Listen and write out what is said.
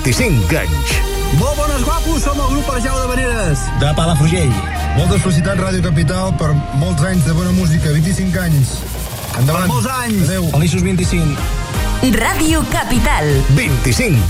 25 anys. Molt bones, guapos, som el grup Arjau de Veneres. De Palafrugell. Moltes felicitats, Ràdio Capital, per molts anys de bona música, 25 anys. Endavant. Per molts anys. Adéu. Feliços 25. Ràdio Capital. 25